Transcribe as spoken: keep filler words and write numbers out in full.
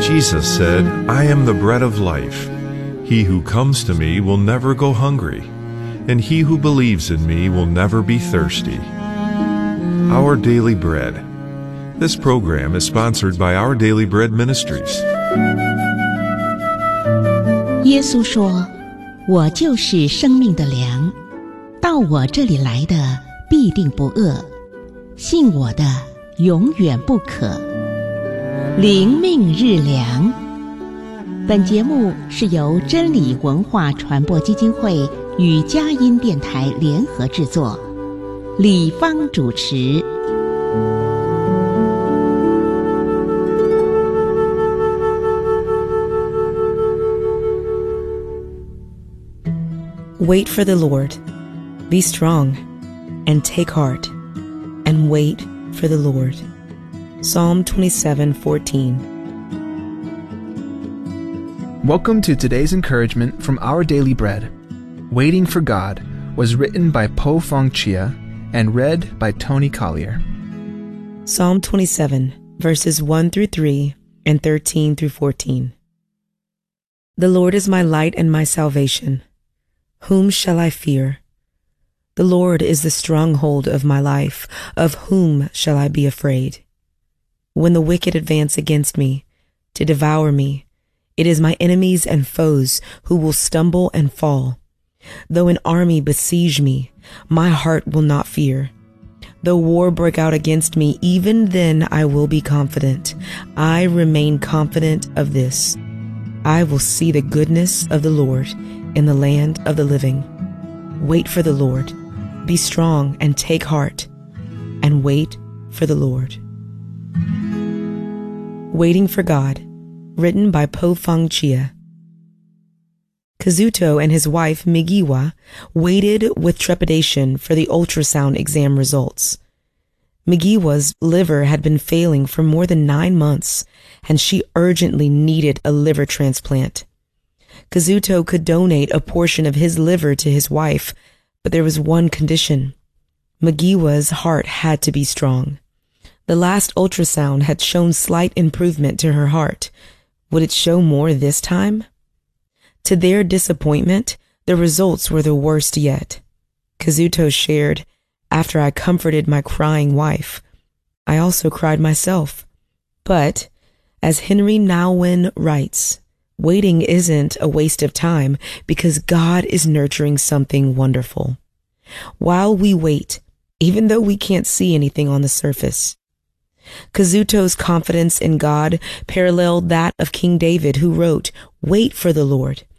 Jesus said, "I am the bread of life. He who comes to me will never go hungry, and he who believes in me will never be thirsty." Our Daily Bread. This program is sponsored by Our Daily Bread Ministries. 耶稣说：“我就是生命的粮，到我这里来的必定不饿，信我的永远不渴。”灵命日粮。本节目是由真理文化传播基金会与佳音电台联合制作，李芳主持。 Wait for the Lord. Be strong and take heart and wait for the Lord. Psalm twenty-seven fourteen. Welcome to today's encouragement from Our Daily Bread. Waiting for God was written by Po Fong Chia and read by Tony Collier. Psalm twenty-seven, verses one through three and thirteen through fourteen. The Lord is my light and my salvation. Whom shall I fear? The Lord is the stronghold of my life. Of whom shall I be afraid? When the wicked advance against me to devour me, it is my enemies and foes who will stumble and fall. Though an army besiege me, my heart will not fear. Though war break out against me, even then I will be confident. I remain confident of this: I will see the goodness of the Lord in the land of the living. Wait for the Lord. Be strong and take heart, and wait for the Lord. Waiting for God, written by Po Fong Chia. Kazuto and his wife Migiwa waited with trepidation for the ultrasound exam results. Migiwa's liver had been failing for more than nine months, and she urgently needed a liver transplant. Kazuto could donate a portion of his liver to his wife, but there was one condition. Migiwa's heart had to be strong. The last ultrasound had shown slight improvement to her heart. Would it show more this time? To their disappointment, the results were the worst yet. Kazuto shared, "After I comforted my crying wife, I also cried myself." But, as Henry Nouwen writes, waiting isn't a waste of time because God is nurturing something wonderful. While we wait, even though we can't see anything on the surface. Kazuto's confidence in God paralleled that of King David, who wrote, "Wait for the Lord.